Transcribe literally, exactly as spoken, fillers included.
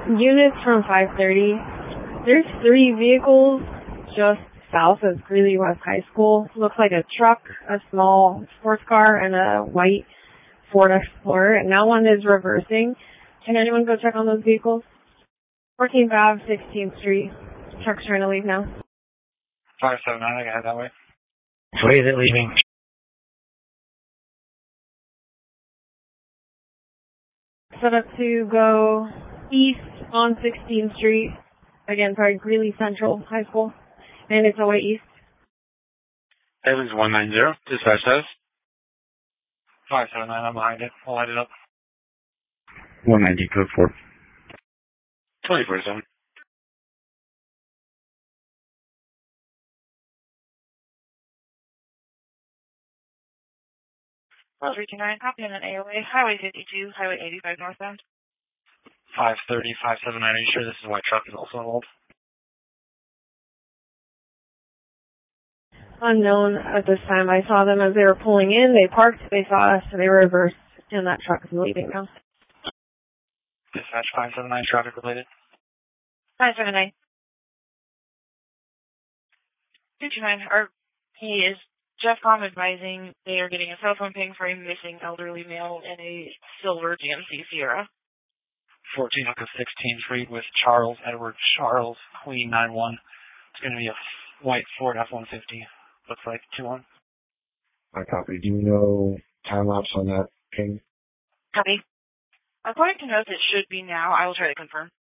Units from five thirty. There's three vehicles just south of Greeley West High School. Looks like a truck, a small sports car, and a white Ford Explorer. And now one is reversing. Can anyone go check on those vehicles? fourteenth Avenue, sixteenth Street. Truck's trying to leave now. five seven nine, I got head that way. Which way is it leaving? Set up to go east on sixteenth Street. Again, sorry, Greeley Central High School. And it's away east. Evans one nine zero, dispatch says. five seven nine, I'm behind it. I'll light it up. one ninety, code four. twenty-four seven. twelve three two nine, copy on an A O A, Highway fifty-two, Highway eighty-five northbound. five thirty, five seven nine, are you sure this is why truck is also involved? Unknown at this time. I saw them as they were pulling in. They parked, they saw us, so they reversed, and that truck is leaving now. Dispatch five seven nine, traffic related. five seven nine. two two nine, our he is Jeffcom advising they are getting a cell phone ping for a missing elderly male in a silver G M C Sierra. fourteen up to sixteenth Street with Charles Edward Charles Queen nine one. It's going to be a white Ford F one fifty. Looks like two one. I copy. Do you know time lapse on that ping? Copy. According to notes, it should be now. I will try to confirm.